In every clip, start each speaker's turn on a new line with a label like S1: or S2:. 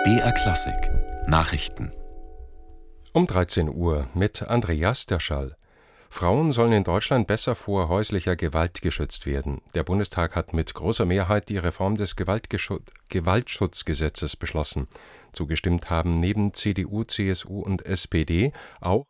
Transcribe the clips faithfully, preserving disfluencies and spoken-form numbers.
S1: B R Klassik Nachrichten
S2: Um dreizehn Uhr mit Andreas Derschall. Frauen sollen in Deutschland besser vor häuslicher Gewalt geschützt werden. Der Bundestag hat mit großer Mehrheit die Reform des Gewaltgeschut- Gewaltschutzgesetzes beschlossen. Zugestimmt haben neben C D U, C S U und S P D auch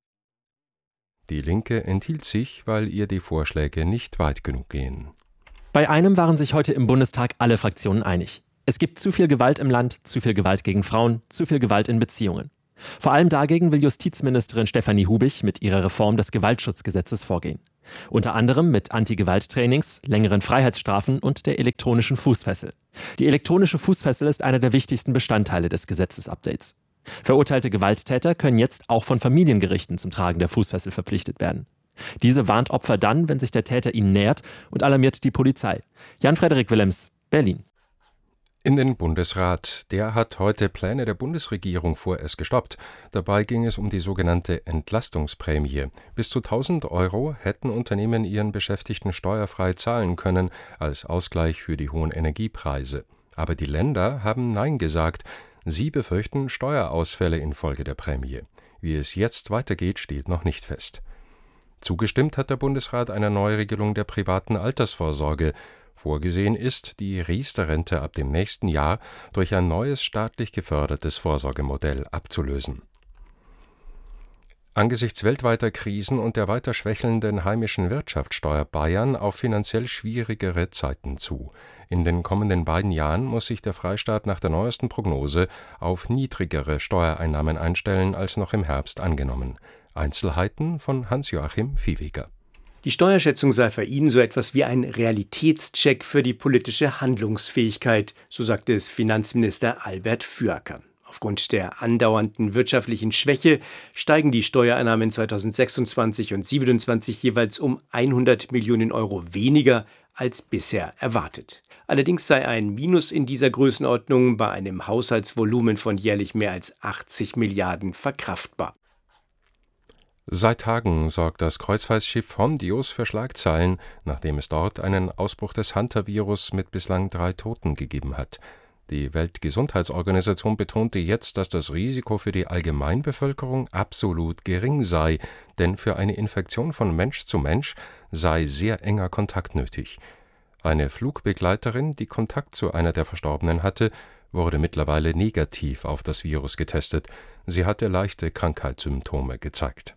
S2: die Linke enthielt sich, weil ihr die Vorschläge nicht weit genug gehen.
S3: Bei einem waren sich heute im Bundestag alle Fraktionen einig. Es gibt zu viel Gewalt im Land, zu viel Gewalt gegen Frauen, zu viel Gewalt in Beziehungen. Vor allem dagegen will Justizministerin Stefanie Hubich mit ihrer Reform des Gewaltschutzgesetzes vorgehen. Unter anderem mit Anti-Gewalt-Trainings, längeren Freiheitsstrafen und der elektronischen Fußfessel. Die elektronische Fußfessel ist einer der wichtigsten Bestandteile des Gesetzesupdates. Verurteilte Gewalttäter können jetzt auch von Familiengerichten zum Tragen der Fußfessel verpflichtet werden. Diese warnt Opfer dann, wenn sich der Täter ihnen nähert, und alarmiert die Polizei. Jan-Frederik Willems, Berlin.
S2: In den Bundesrat. Der hat heute Pläne der Bundesregierung vorerst gestoppt. Dabei ging es um die sogenannte Entlastungsprämie. Bis zu tausend Euro hätten Unternehmen ihren Beschäftigten steuerfrei zahlen können, als Ausgleich für die hohen Energiepreise. Aber die Länder haben Nein gesagt. Sie befürchten Steuerausfälle infolge der Prämie. Wie es jetzt weitergeht, steht noch nicht fest. Zugestimmt hat der Bundesrat einer Neuregelung der privaten Altersvorsorge. Vorgesehen ist, die Riester-Rente ab dem nächsten Jahr durch ein neues staatlich gefördertes Vorsorgemodell abzulösen. Angesichts weltweiter Krisen und der weiter schwächelnden heimischen Wirtschaft steuert Bayern auf finanziell schwierigere Zeiten zu. In den kommenden beiden Jahren muss sich der Freistaat nach der neuesten Prognose auf niedrigere Steuereinnahmen einstellen als noch im Herbst angenommen. Einzelheiten von Hans-Joachim Viehweger.
S4: Die Steuerschätzung sei für ihn so etwas wie ein Realitätscheck für die politische Handlungsfähigkeit, so sagte es Finanzminister Albert Fürker. Aufgrund der andauernden wirtschaftlichen Schwäche steigen die Steuereinnahmen zweitausendsechsundzwanzig und zweitausendsiebenundzwanzig jeweils um hundert Millionen Euro weniger als bisher erwartet. Allerdings sei ein Minus in dieser Größenordnung bei einem Haushaltsvolumen von jährlich mehr als achtzig Milliarden verkraftbar.
S2: Seit Tagen sorgt das Kreuzfahrtschiff Hondios für Schlagzeilen, nachdem es dort einen Ausbruch des Hantavirus mit bislang drei Toten gegeben hat. Die Weltgesundheitsorganisation betonte jetzt, dass das Risiko für die Allgemeinbevölkerung absolut gering sei, denn für eine Infektion von Mensch zu Mensch sei sehr enger Kontakt nötig. Eine Flugbegleiterin, die Kontakt zu einer der Verstorbenen hatte, wurde mittlerweile negativ auf das Virus getestet. Sie hatte leichte Krankheitssymptome gezeigt.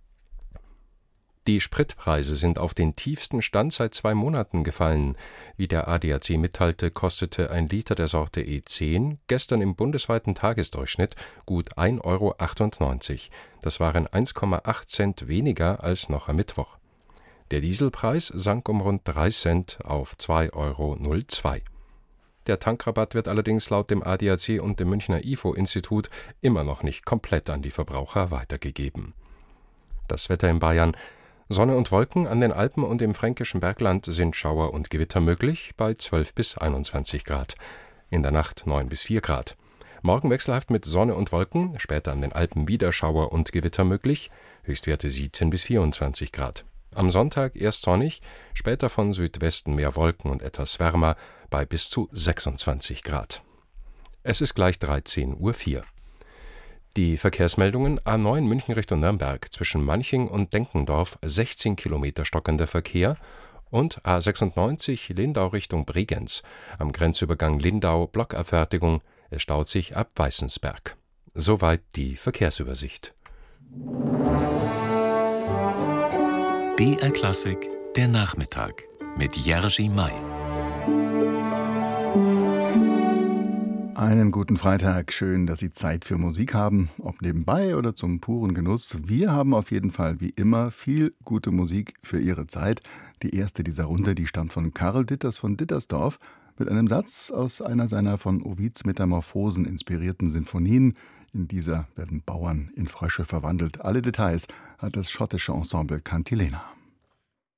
S2: Die Spritpreise sind auf den tiefsten Stand seit zwei Monaten gefallen. Wie der A D A C mitteilte, kostete ein Liter der Sorte E zehn gestern im bundesweiten Tagesdurchschnitt gut ein Euro achtundneunzig. Das waren eins Komma acht Cent weniger als noch am Mittwoch. Der Dieselpreis sank um rund drei Cent auf zwei Euro null zwei. Der Tankrabatt wird allerdings laut dem A D A C und dem Münchner I F O-Institut immer noch nicht komplett an die Verbraucher weitergegeben. Das Wetter in Bayern: Sonne und Wolken, an den Alpen und im fränkischen Bergland sind Schauer und Gewitter möglich, bei zwölf bis einundzwanzig Grad. In der Nacht neun bis vier Grad. Morgen wechselhaft mit Sonne und Wolken, später an den Alpen wieder Schauer und Gewitter möglich, Höchstwerte siebzehn bis vierundzwanzig Grad. Am Sonntag erst sonnig, später von Südwesten mehr Wolken und etwas wärmer, bei bis zu sechsundzwanzig Grad. Es ist gleich dreizehn Uhr vier. Die Verkehrsmeldungen: A neun München Richtung Nürnberg, zwischen Manching und Denkendorf sechzehn Kilometer stockender Verkehr, und A sechsundneunzig Lindau Richtung Bregenz, am Grenzübergang Lindau Blockabfertigung, es staut sich ab Weißensberg. Soweit die Verkehrsübersicht.
S1: B R Klassik, der Nachmittag mit Jerzy May.
S5: Einen guten Freitag, schön, dass Sie Zeit für Musik haben, ob nebenbei oder zum puren Genuss. Wir haben auf jeden Fall wie immer viel gute Musik für Ihre Zeit. Die erste dieser Runde, die stammt von Karl Ditters von Dittersdorf mit einem Satz aus einer seiner von Ovids Metamorphosen inspirierten Sinfonien. In dieser werden Bauern in Frösche verwandelt. Alle Details hat das schottische Ensemble Cantilena.